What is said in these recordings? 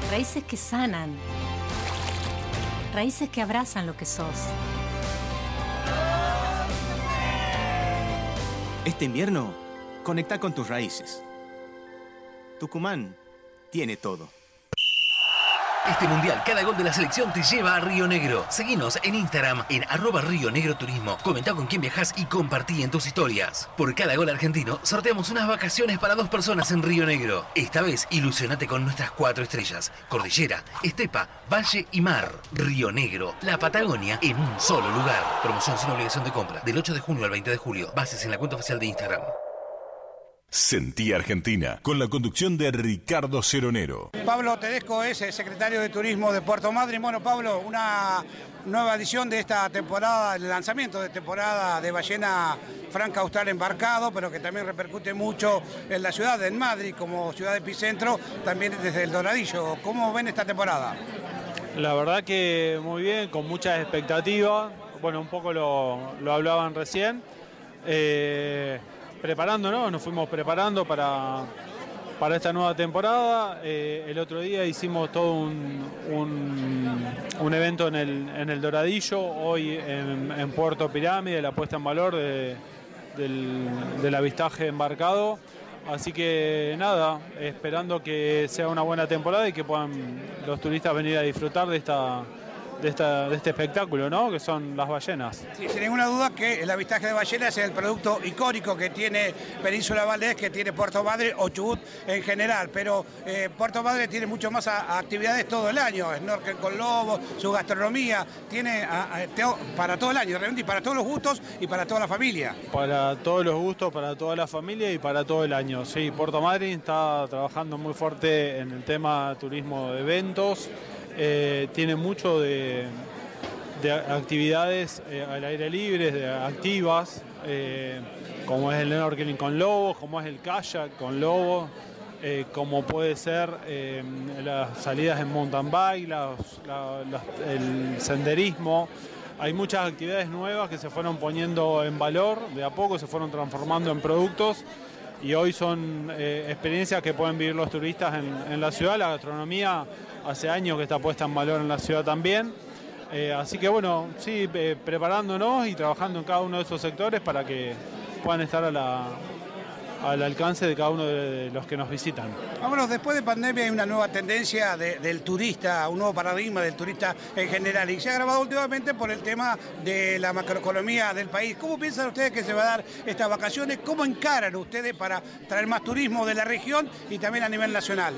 Raíces que sanan. Raíces que abrazan lo que sos. Este invierno, conecta con tus raíces. Tucumán tiene todo. Este mundial, cada gol de la selección te lleva a Río Negro. Seguinos en Instagram en @RioNegroTurismo. Comentá con quién viajás y compartí en tus historias. Por cada gol argentino, sorteamos unas vacaciones para 2 personas en Río Negro. Esta vez, ilusionate con nuestras 4 estrellas: cordillera, estepa, valle y mar. Río Negro, la Patagonia en un solo lugar. Promoción sin obligación de compra, del 8 de junio al 20 de julio. Bases en la cuenta oficial de Instagram. Sentí Argentina, con la conducción de Ricardo Ceronero. Pablo Tedesco es el secretario de Turismo de Puerto Madryn. Bueno, Pablo, una nueva edición de esta temporada, el lanzamiento de temporada de Ballena Franca Austral embarcado, pero que también repercute mucho en la ciudad, en Madrid, como ciudad epicentro, también desde el Doradillo. ¿Cómo ven esta temporada? La verdad que muy bien, con muchas expectativas. Bueno, un poco lo hablaban recién. Preparándonos, nos fuimos preparando para esta nueva temporada. El otro día hicimos todo un evento en el Doradillo, hoy en Puerto Pirámide, la puesta en valor del avistaje embarcado. Así que nada, esperando que sea una buena temporada y que puedan los turistas venir a disfrutar de este espectáculo, ¿no? Que son las ballenas. Sí, sin ninguna duda que el avistaje de ballenas es el producto icónico que tiene Península Valdés, que tiene Puerto Madryn o Chubut en general, pero Puerto Madryn tiene mucho más actividades todo el año, snorkel con lobos, su gastronomía, tiene para todo el año, realmente, y para todos los gustos y para toda la familia. Para todos los gustos, para toda la familia y para todo el año. Sí, Puerto Madryn está trabajando muy fuerte en el tema turismo de eventos. Tiene mucho de actividades al aire libre, activas, como es el snorkeling con lobos, como es el kayak con lobos, como puede ser las salidas en mountain bike, el senderismo. Hay muchas actividades nuevas que se fueron poniendo en valor, de a poco se fueron transformando en productos. Y hoy son experiencias que pueden vivir los turistas en la ciudad. La gastronomía hace años que está puesta en valor en la ciudad también. Así que bueno, sí, preparándonos y trabajando en cada uno de esos sectores para que puedan estar al alcance de cada uno de los que nos visitan. Vámonos, después de pandemia hay una nueva tendencia del turista, un nuevo paradigma del turista en general, y se ha agravado últimamente por el tema de la macroeconomía del país. ¿Cómo piensan ustedes que se va a dar estas vacaciones? ¿Cómo encaran ustedes para traer más turismo de la región y también a nivel nacional?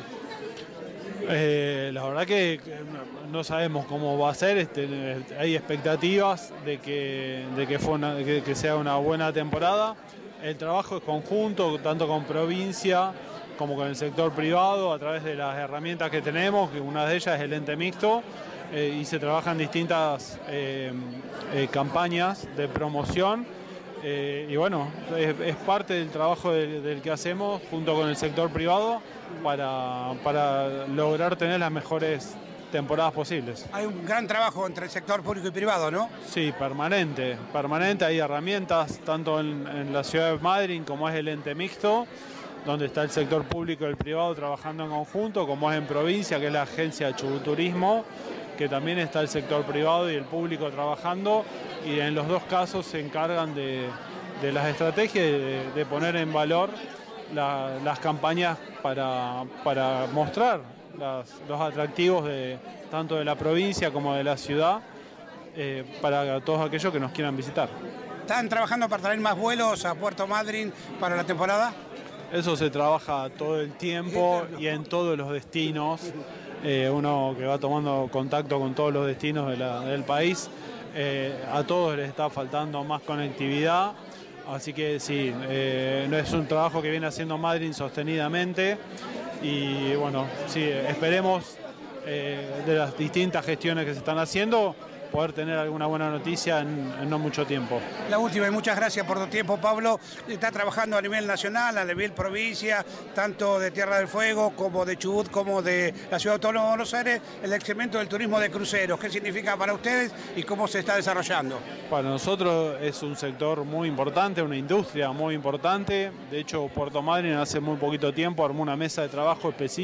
La verdad que no sabemos cómo va a ser. Hay expectativas de que sea una buena temporada. El trabajo es conjunto, tanto con provincia como con el sector privado, a través de las herramientas que tenemos, que una de ellas es el ente mixto, y se trabajan distintas campañas de promoción. Y bueno, es parte del trabajo del que hacemos junto con el sector privado para lograr tener las mejores temporadas posibles. Hay un gran trabajo entre el sector público y privado, ¿no? Sí, permanente. Hay herramientas tanto en la ciudad de Madryn, como es el ente mixto, donde está el sector público y el privado trabajando en conjunto, como es en provincia, que es la agencia de Chubut Turismo, que también está el sector privado y el público trabajando, y en los dos casos se encargan de las estrategias de poner en valor las campañas para mostrar los atractivos tanto de la provincia como de la ciudad, para todos aquellos que nos quieran visitar. ¿Están trabajando para traer más vuelos a Puerto Madryn para la temporada? Eso se trabaja todo el tiempo y en todos los destinos. Uno que va tomando contacto con todos los destinos del país, a todos les está faltando más conectividad. Así que sí, no es un trabajo que viene haciendo Madryn sostenidamente. Y bueno, sí, esperemos de las distintas gestiones que se están haciendo poder tener alguna buena noticia en no mucho tiempo. La última, y muchas gracias por tu tiempo, Pablo. Está trabajando a nivel nacional, a nivel provincia, tanto de Tierra del Fuego como de Chubut, como de la Ciudad Autónoma de Buenos Aires, el incremento del turismo de cruceros. ¿Qué significa para ustedes y cómo se está desarrollando? Para nosotros es un sector muy importante, una industria muy importante. De hecho, Puerto Madryn hace muy poquito tiempo armó una mesa de trabajo específica